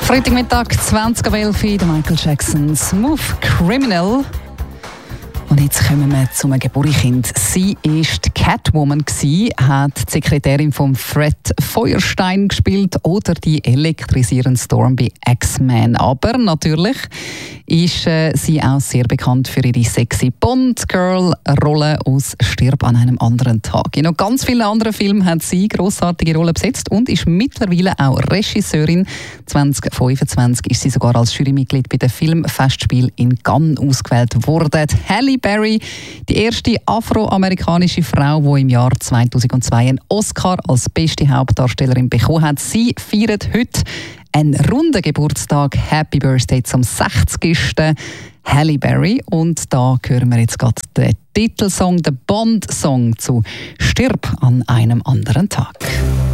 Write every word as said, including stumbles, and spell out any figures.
Freitagmittag, zwanzig ab elf, der Michael Jackson Smooth Criminal. Und jetzt kommen wir zu einem Geburtskind. Sie war die Catwoman, hat die Sekretärin von Fred Feuerstein gespielt oder die elektrisierende Storm bei X-Men. Aber natürlich ist äh, sie auch sehr bekannt für ihre sexy Bond-Girl-Rolle aus «Stirb an einem anderen Tag». In noch ganz vielen anderen Filmen hat sie grossartige Rollen besetzt und ist mittlerweile auch Regisseurin. zwanzig fünfundzwanzig ist sie sogar als Jurymitglied bei dem Filmfestspiel in Cannes ausgewählt worden. Halle Berry, die erste afroamerikanische Frau, die im Jahr zweitausendzwei einen Oscar als beste Hauptdarstellerin bekommen hat. Sie feiert heute einen runden Geburtstag. Happy Birthday zum sechzigsten Halle Berry. Und da hören wir jetzt gerade den Titelsong, den Bond-Song zu «Stirb an einem anderen Tag».